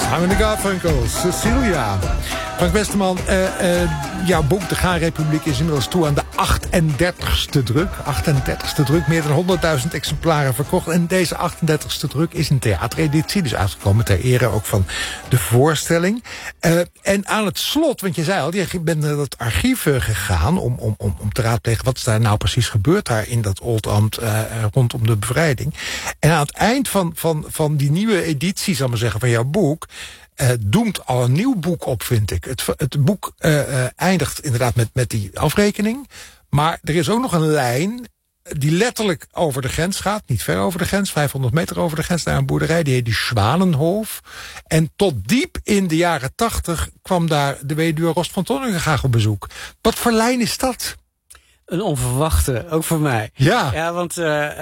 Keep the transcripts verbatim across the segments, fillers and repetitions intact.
Simon en Garfunkel, Cecilia. Frank Westerman, uh, uh, jouw boek De Gaanrepubliek is inmiddels toe aan de achtendertigste druk. achtendertigste druk, meer dan honderdduizend exemplaren verkocht. En deze achtendertigste druk is een theatereditie, dus uitgekomen ter ere ook van de voorstelling. Uh, en aan het slot, want je zei al, je bent naar het archief gegaan om, om, om, om te raadplegen wat is daar nou precies gebeurd daar in dat Oldambt uh, rondom de bevrijding. En aan het eind van, van, van die nieuwe editie, zal ik maar zeggen, van jouw boek, Uh, doemt al een nieuw boek op, vind ik. Het, het boek uh, uh, eindigt inderdaad met, met die afrekening. Maar er is ook nog een lijn die letterlijk over de grens gaat. Niet ver over de grens, vijfhonderd meter over de grens naar een boerderij. Die heet die Zwanenhof. En tot diep in de jaren tachtig kwam daar de weduwe Rost van Tonningen graag op bezoek. Wat voor lijn is dat? Een onverwachte, ook voor mij. Ja. Ja, want uh,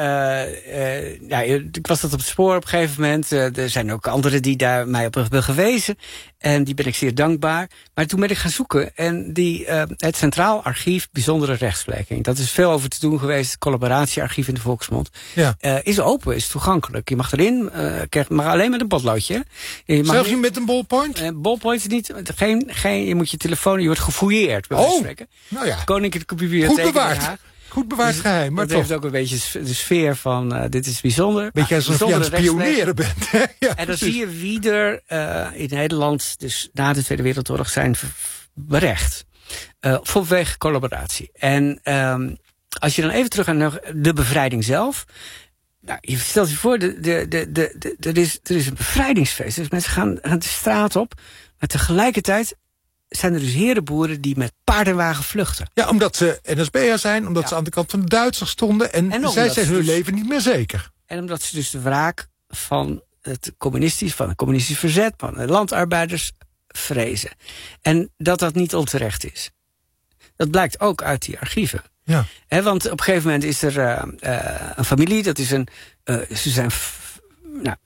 uh, uh, ja, ik was dat op het spoor op een gegeven moment. Uh, er zijn ook anderen die daar mij op hebben gewezen. En die ben ik zeer dankbaar. Maar toen ben ik gaan zoeken. En die, uh, het Centraal Archief Bijzondere Rechtsblijking. Dat is veel over te doen geweest. Het collaboratiearchief in de volksmond. Ja. Uh, is open, is toegankelijk. Je mag erin, uh, krijgt, maar alleen met een potloodje. Je mag Zelfs niet met een ballpoint? Uh, ballpoint is niet. Geen, geen, je moet je telefoon, je wordt gefouilleerd. Bij oh, nou ja. Koninklijke Bibliotheek. Goed bewaard. Goed bewaard dus, geheim. Maar dat toch. heeft ook een beetje de sfeer van uh, dit is bijzonder. Beetje alsof je aan het spioneren bent. ja, en dan precies. zie je wie er uh, in Nederland dus na de Tweede Wereldoorlog zijn berecht. Uh, vanwege collaboratie. En um, als je dan even terug naar de bevrijding zelf. Nou, je stelt je voor, de, de, de, de, de, er, is, er is een bevrijdingsfeest. Dus mensen gaan, gaan de straat op. Maar tegelijkertijd zijn er dus herenboeren die met paard en wagen vluchten. Ja, omdat ze N S B'er zijn, omdat ja. ze aan de kant van de Duitsers stonden. En, en zij zijn hun dus, leven niet meer zeker. En omdat ze dus de wraak van het communistisch, van het communistisch verzet, van de landarbeiders vrezen. En dat dat niet onterecht is. Dat blijkt ook uit die archieven. Ja. He, want op een gegeven moment is er uh, uh, een familie, dat is een. Uh, ze zijn. F, nou,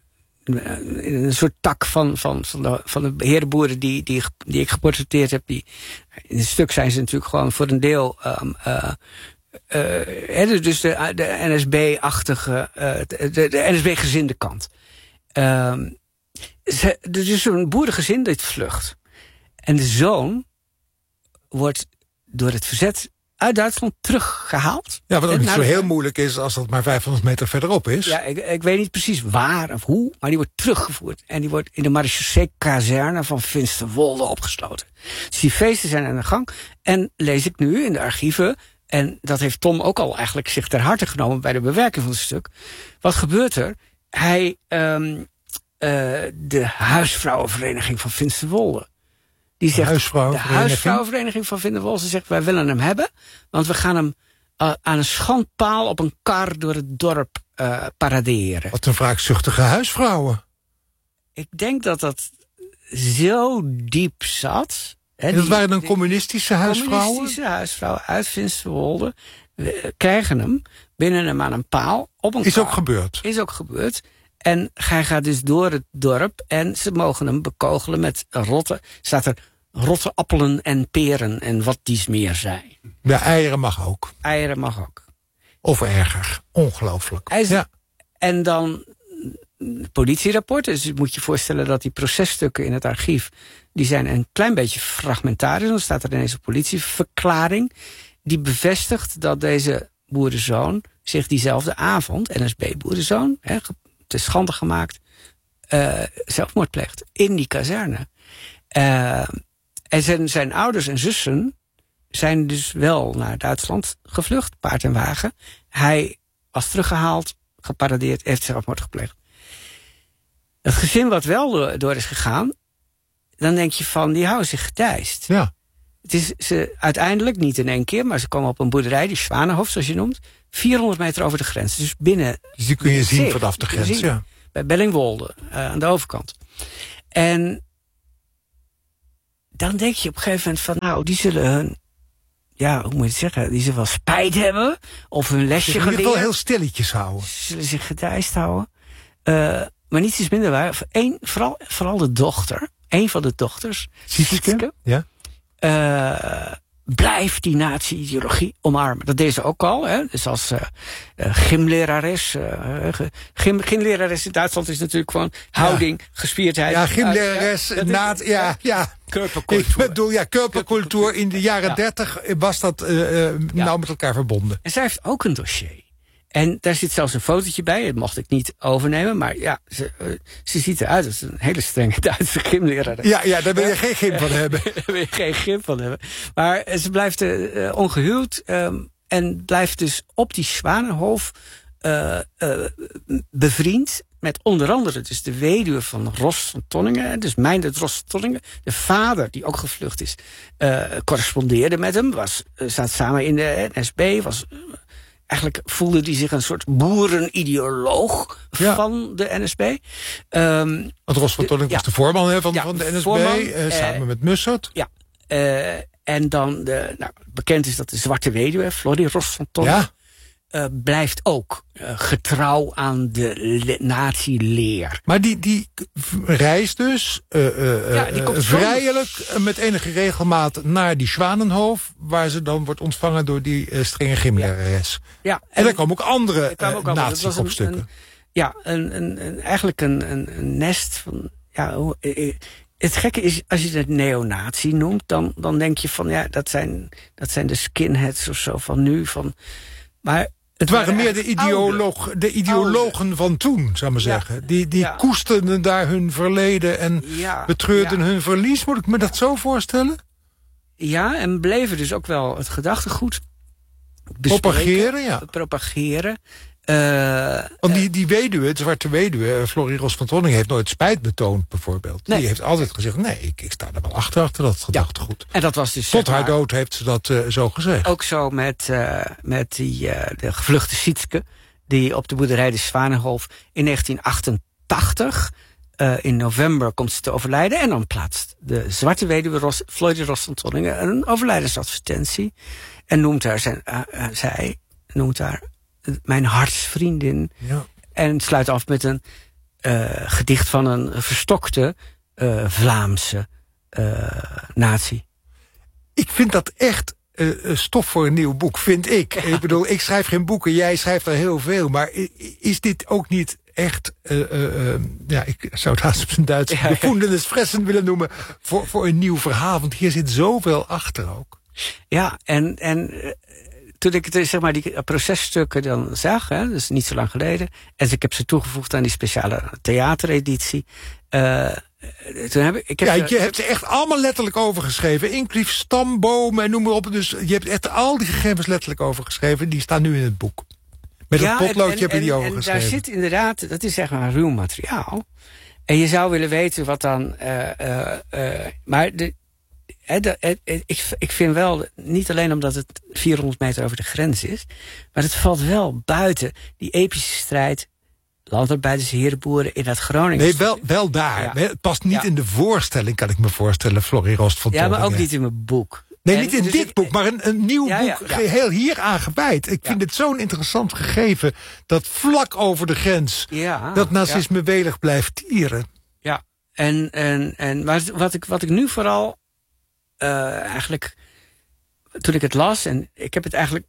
een soort tak van, van, van, de, van de herenboeren die, die, die ik geportretteerd heb. Die, in het stuk zijn ze natuurlijk gewoon voor een deel. Um, uh, uh, dus de, de N S B-achtige, uh, de, de N S B-gezinde kant. Um, ze, er is een boerengezin dat vlucht. En de zoon wordt door het verzet uit Duitsland teruggehaald. Ja, wat ook en niet zo heel moeilijk is als dat maar vijfhonderd meter verderop is. Ja, ik, ik weet niet precies waar of hoe, maar die wordt teruggevoerd. En die wordt in de marechaussee-kazerne van Finsterwolde opgesloten. Dus die feesten zijn aan de gang. En lees ik nu in de archieven, en dat heeft Tom ook al eigenlijk zich ter harte genomen bij de bewerking van het stuk. Wat gebeurt er? Hij, um, uh, de huisvrouwenvereniging van Finsterwolde, die zegt, de huisvrouwenvereniging van Finsterwolde zegt, wij willen hem hebben, want we gaan hem uh, aan een schandpaal op een kar door het dorp uh, paraderen. Wat een wraakzuchtige huisvrouwen. Ik denk dat dat zo diep zat. Hè, en dat die, waren dan communistische huisvrouwen? Communistische huisvrouwen uit Finsterwolde krijgen hem, binnen hem aan een paal op een Is kar. ook gebeurd. Is ook gebeurd. En hij gaat dus door het dorp en ze mogen hem bekogelen met rotte, staat er rotte appelen en peren en wat dies meer zijn. De eieren mag ook. Eieren mag ook. Of erger. Ongelooflijk. Is, ja. En dan politierapporten. Dus je moet je voorstellen dat die processtukken in het archief, die zijn een klein beetje fragmentarisch. Dan staat er ineens een politieverklaring die bevestigt dat deze boerenzoon zich diezelfde avond, N S B-boerenzoon, hè, te schande gemaakt, uh, zelfmoord pleegt in die kazerne. Uh, en zijn, zijn ouders en zussen zijn dus wel naar Duitsland gevlucht, paard en wagen. Hij was teruggehaald, geparadeerd, heeft zelfmoord gepleegd. Het gezin wat wel door, door is gegaan, dan denk je van, die houden zich gedijst. Ja. Het is ze uiteindelijk, niet in één keer, maar ze komen op een boerderij, die Zwanenhof, zoals je noemt, vierhonderd meter over de grens. Dus binnen. Dus die kun je zien zee, vanaf de grens, zien, ja. Bij Bellingwolde, uh, aan de overkant. En dan denk je op een gegeven moment van, nou, die zullen hun, ja, hoe moet je het zeggen, die zullen wel spijt hebben, of hun lesje geleerd. Ze zullen wel heel stilletjes houden. Ze zullen zich gedijst houden. Uh, maar niets is minder waar. Eén, vooral, vooral de dochter, één van de dochters, Sietske, ja. Uh, blijf die nazi-ideologie omarmen. Dat deed ze ook al. Hè? Dus als uh, uh, gymlerares. Uh, gym, gymlerares in Duitsland is natuurlijk gewoon houding, ja. gespierdheid. Ja, gymlerares. Uh, ja, ja, ja. Körpercultuur. Ik bedoel, ja, körpercultuur. In de jaren dertig ja. was dat uh, uh, ja. nou met elkaar verbonden. En zij heeft ook een dossier. En daar zit zelfs een fotootje bij. Dat mocht ik niet overnemen. Maar ja, ze, uh, ze ziet eruit als een hele strenge Duitse gymleraar. Ja, ja, daar wil je geen gym van hebben. Daar wil je geen gym van hebben. Maar ze blijft uh, ongehuwd. Um, en blijft dus op die Zwanenhof uh, uh, bevriend. Met onder andere dus de weduwe van Ros van Tonningen. Dus Meindert Ros van Tonningen. De vader, die ook gevlucht is. Uh, correspondeerde met hem. Was, uh, zat samen in de N S B. Was... Uh, Eigenlijk voelde hij zich een soort boerenideoloog ja. van de N S B. Um, Want Ros van Tonningen was ja. de voorman hè, van, ja, van de N S B, voorman, uh, samen uh, met Mussert. Ja, uh, en dan, de, nou, bekend is dat de zwarte weduwe, Florrie Ros van Tonningen, ja. uh, blijft ook uh, getrouw aan de le- nazi-leer. Maar die, die reist dus uh, uh, ja, die komt vrijelijk uh, met enige regelmaat naar die Zwanenhof, waar ze dan wordt ontvangen door die uh, strenge gymlerares. Ja. Ja, en, en er komen ook andere uh, nazi-kopstukken. Ja, een, een, een, eigenlijk een, een, een nest van... Ja, hoe, uh, het gekke is, als je het neonazi noemt, dan, dan denk je van, ja, dat zijn, dat zijn de skinheads of zo van nu. Van, maar het waren meer de, ideoloog, de ideologen oude. van toen, zou ik maar zeggen. Ja, die die ja. koesterden daar hun verleden en ja, betreurden ja. hun verlies. Moet ik me dat zo voorstellen? Ja, en bleven dus ook wel het gedachtegoed propageren. Ja. propageren. Uh, Want die, die weduwe, de zwarte weduwe, Florrie Ros van Tonningen, heeft nooit spijt betoond, bijvoorbeeld. Nee. Die heeft altijd gezegd, nee, ik, ik sta er wel achter, achter dat gedachtegoed. Ja. En dat was dus... Tot haar dood heeft ze dat uh, zo gezegd. Ook zo met, uh, met die, uh, de gevluchte Sietske, die op de boerderij de Zwanenhof in negentien achtentachtig... Uh, in november komt ze te overlijden. En dan plaatst de zwarte weduwe Ros, Florrie Ros van Tonningen een overlijdensadvertentie. En noemt haar, zijn, uh, uh, zij noemt haar mijn hartsvriendin. Ja. En sluit af met een uh, gedicht van een verstokte uh, Vlaamse uh, nazi. Ik vind dat echt uh, stof voor een nieuw boek, vind ik. Ja. Ik bedoel, ik schrijf geen boeken, jij schrijft er heel veel. Maar is dit ook niet echt, uh, uh, uh, ja, ik zou het haast op zijn Duits ja, bevoendenis fressen willen noemen, voor, voor een nieuw verhaal? Want hier zit zoveel achter ook. Ja, en... en uh, toen ik het, zeg maar, die processtukken dan zag, hè, dus niet zo lang geleden, en ik heb ze toegevoegd aan die speciale theatereditie. Uh, toen heb ik, ik heb ja, je hebt ze echt allemaal letterlijk overgeschreven, inclusief stambomen en noem maar op. Dus je hebt echt al die gegevens letterlijk overgeschreven. Die staan nu in het boek. Met ja, een potloodje en, en, heb je die en, overgeschreven. En daar zit inderdaad, dat is zeg maar ruw materiaal. En je zou willen weten wat dan... Uh, uh, uh, maar de, He, de, he, ik, ik vind wel, niet alleen omdat het vierhonderd meter over de grens is, maar het valt wel buiten die epische strijd, landarbeiders, herenboeren in dat Groningen. Nee, wel, wel daar. Ja. Het past niet ja. in de voorstelling, kan ik me voorstellen, Florrie Ros van Tonningen. Ja, maar ook niet in mijn boek. Nee, en, niet in dus dit ik, boek, maar een, een nieuw ja, boek, ja, ja. heel hier aangeweid. Ik ja. vind het zo'n interessant gegeven, dat vlak over de grens, ja, dat nazisme ja. welig blijft tieren. Ja, en, en, en maar wat ik, wat ik nu vooral... Uh, eigenlijk, toen ik het las, en ik heb het eigenlijk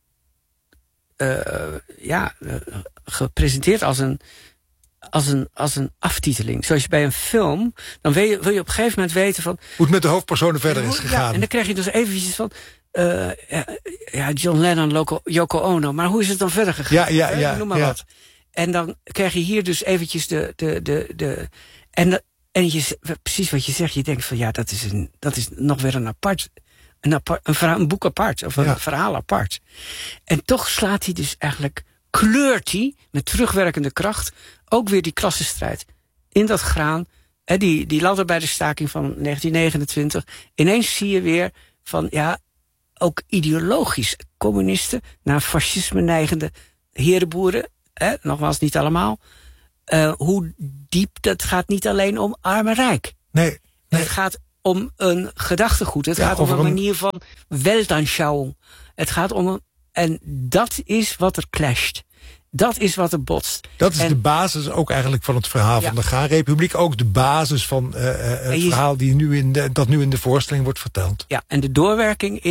uh, ja, uh, gepresenteerd als een, als, een, als een aftiteling. Zoals je bij een film, dan wil je, wil je op een gegeven moment weten van... Hoe het met de hoofdpersonen verder is gegaan. Ja, en dan krijg je dus eventjes van... Uh, ja, John Lennon, Loco, Yoko Ono, maar hoe is het dan verder gegaan? Ja, ja, ja. Noem maar ja. wat. En dan krijg je hier dus eventjes de... de, de, de en de, En je, precies wat je zegt, je denkt van ja, dat is, een, dat is nog weer een apart, een, apart, een, verhaal, een boek apart, of een ja. verhaal apart. En toch slaat hij dus eigenlijk, kleurt hij met terugwerkende kracht ook weer die klassenstrijd in dat graan. Hè, die, die landarbeidersstaking van negentien negenentwintig. Ineens zie je weer van ja, ook ideologisch communisten naar fascisme neigende herenboeren, hè, nogmaals niet allemaal. Uh, hoe diep, dat gaat niet alleen om arm en rijk. Nee, nee. Het gaat om een gedachtegoed. Het ja, gaat om een, een manier van Weltanschauung. Het gaat om een... En dat is wat er clasht. Dat is wat er botst. Dat is en, de basis ook eigenlijk van het verhaal ja. van de Gaanrepubliek. Ook de basis van uh, uh, het je, verhaal die nu in de, dat nu in de voorstelling wordt verteld. Ja, en de doorwerking is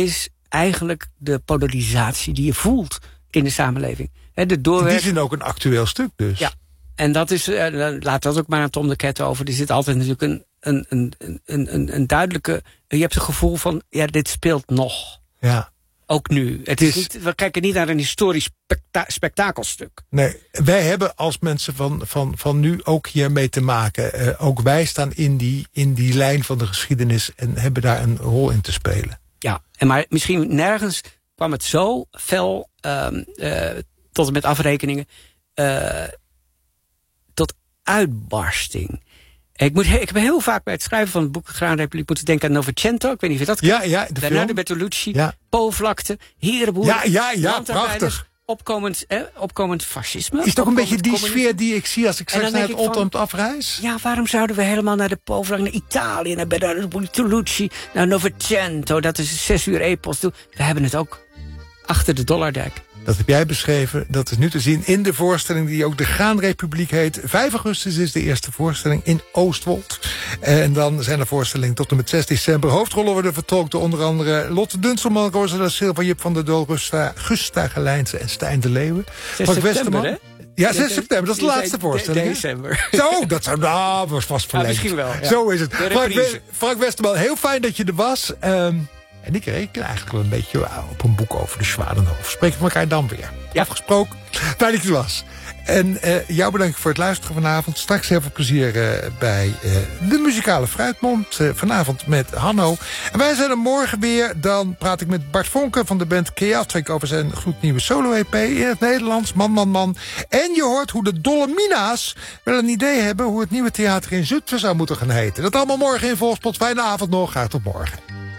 eigenlijk de polarisatie die je voelt in de samenleving. He, de doorwerk... In die zin ook een actueel stuk dus. Ja, en dat is, uh, laat dat ook maar aan Tom de Ket over. Er zit altijd natuurlijk een, een, een, een, een, een duidelijke... Je hebt het gevoel van, ja, dit speelt nog. Ja. Ook nu. Het is niet, we kijken niet naar een historisch spekta- spektakelstuk. Nee, wij hebben als mensen van, van, van nu ook hiermee te maken. Uh, ook wij staan in die, in die lijn van de geschiedenis en hebben daar een rol in te spelen. Ja, en maar misschien nergens kwam het zo fel um, uh, tot en met afrekeningen uh, tot uitbarsting. Ik, moet, ik heb heel vaak bij het schrijven van het boek Graanrepubliek moeten denken aan Novecento. Ik weet niet of je dat kent. Ja, ja, de Daarna film. de Bertolucci, Ja. Po-vlakte, herenboeren, Ja, ja, ja, landarbeiders, prachtig. Opkomend, eh, opkomend fascisme. Is toch een beetje die communisme. sfeer die ik zie als ik straks dan naar denk het ik van- Oldambt afreis? Ja, waarom zouden we helemaal naar de Po-vlakte, naar Italië, naar Bertolucci, naar Novecento, dat is zes uur epos doen. We hebben het ook achter de Dollardijk. Dat heb jij beschreven. Dat is nu te zien in de voorstelling die ook de Graanrepubliek heet. vijf augustus is de eerste voorstelling in Oostwold. En dan zijn er voorstellingen tot en met zes december. Hoofdrollen worden vertolkt door onder andere Lotte Dunselman, Rosela Silva, Jip van der Doel, Gusta, Gusta Gelijnse en Stijn de Leeuwen. zes Frank september, Westerman. hè? Ja, zes september, dat is de Je laatste zei voorstelling. de- hè? December. Zo, dat zou nou, was vast verlengd. misschien wel, ja. Zo is het. De Frank, reprise. We- Frank Westerman, heel fijn dat je er was. Um, en ik reken eigenlijk wel een beetje op een boek over de Zwanenhof. Spreken we elkaar dan weer. Ja. Afgesproken. Fijn dat je er was. En uh, jou bedankt voor het luisteren vanavond. Straks heel veel plezier uh, bij uh, de muzikale Fruitmond. Uh, vanavond met Hanno. En wij zijn er morgen weer. Dan praat ik met Bart Vonken van de band Chaotic over zijn gloednieuwe solo-E P in het Nederlands. Man, man, man. En je hoort hoe de Dolomina's wel een idee hebben hoe het nieuwe theater in Zutphen zou moeten gaan heten. Dat allemaal morgen in Volkspot. Fijne avond nog. Graag tot morgen.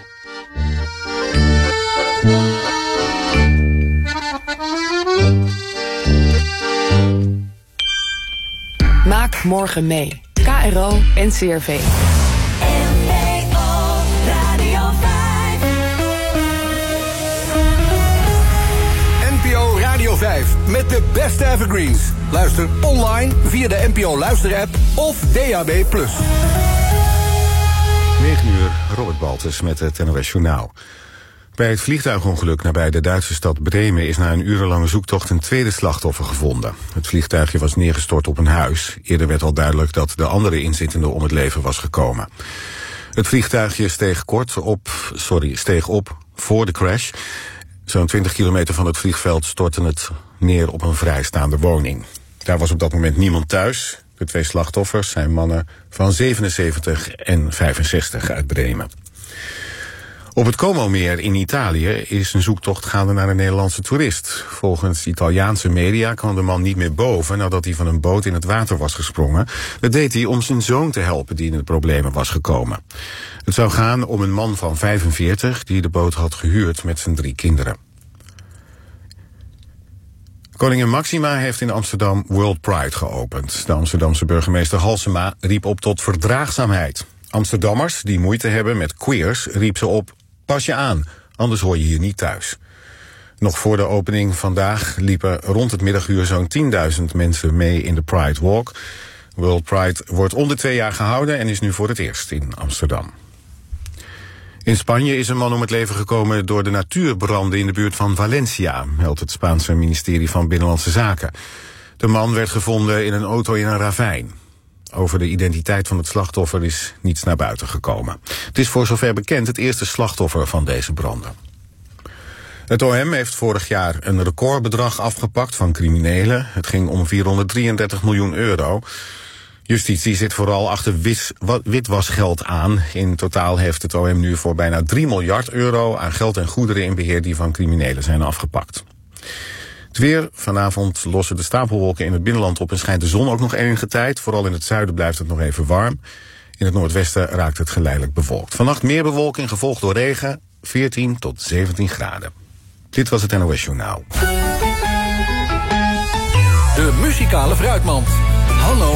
Maak morgen mee. K R O en C R V. N P O Radio vijf. N P O Radio vijf met de beste evergreens. Luister online via de N P O luisterapp of D A B plus. negen uur, Robert Baltus met het N O S Journaal. Bij het vliegtuigongeluk nabij de Duitse stad Bremen is na een urenlange zoektocht een tweede slachtoffer gevonden. Het vliegtuigje was neergestort op een huis. Eerder werd al duidelijk dat de andere inzittende om het leven was gekomen. Het vliegtuigje steeg kort op, sorry, steeg op voor de crash. Zo'n twintig kilometer van het vliegveld stortte het neer op een vrijstaande woning. Daar was op dat moment niemand thuis. De twee slachtoffers zijn mannen van zevenenzeventig en vijfenzestig uit Bremen. Op het Como-meer in Italië is een zoektocht gaande naar een Nederlandse toerist. Volgens Italiaanse media kwam de man niet meer boven nadat hij van een boot in het water was gesprongen. Dat deed hij om zijn zoon te helpen die in de problemen was gekomen. Het zou gaan om een man van vijfenveertig die de boot had gehuurd met zijn drie kinderen. Koningin Maxima heeft in Amsterdam World Pride geopend. De Amsterdamse burgemeester Halsema riep op tot verdraagzaamheid. Amsterdammers die moeite hebben met queers riep ze op: pas je aan, anders hoor je hier niet thuis. Nog voor de opening vandaag liepen rond het middaguur zo'n tienduizend mensen mee in de Pride Walk. World Pride wordt om de twee jaar gehouden en is nu voor het eerst in Amsterdam. In Spanje is een man om het leven gekomen door de natuurbranden in de buurt van Valencia, meldt het Spaanse ministerie van Binnenlandse Zaken. De man werd gevonden in een auto in een ravijn. Over de identiteit van het slachtoffer is niets naar buiten gekomen. Het is voor zover bekend het eerste slachtoffer van deze branden. Het O M heeft vorig jaar een recordbedrag afgepakt van criminelen. Het ging om vierhonderddrieëndertig miljoen euro. Justitie zit vooral achter wis, witwasgeld aan. In totaal heeft het O M nu voor bijna drie miljard euro aan geld en goederen in beheer die van criminelen zijn afgepakt. Het weer. Vanavond lossen de stapelwolken in het binnenland op en schijnt de zon ook nog enige tijd. Vooral in het zuiden blijft het nog even warm. In het noordwesten raakt het geleidelijk bewolkt. Vannacht meer bewolking, gevolgd door regen, veertien tot zeventien graden. Dit was het N O S Journaal. De muzikale Fruitmand. Hanno